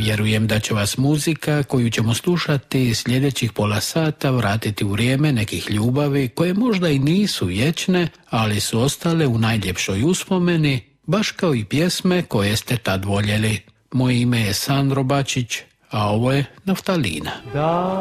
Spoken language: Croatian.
Vjerujem da će vas muzika koju ćemo slušati sljedećih pola sata vratiti u vrijeme nekih ljubavi koje možda i nisu vječne, ali su ostale u najljepšoj uspomeni, baš kao i pjesme koje ste tad voljeli. Moje ime je Sandro Bačić, a ovo je Naftalina.